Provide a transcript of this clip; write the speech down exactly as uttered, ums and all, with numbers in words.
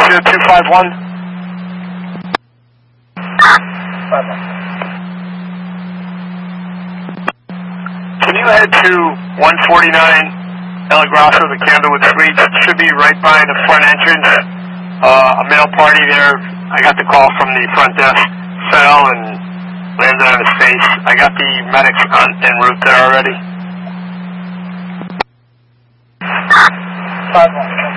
two two five one. Can you head to one forty-nine El Grasso, the Candlewood Suites? It should be right by the front entrance. Uh, a male party there. I got the call from the front desk. Fell and landed on his face. I got the medics on en route there already. Five one.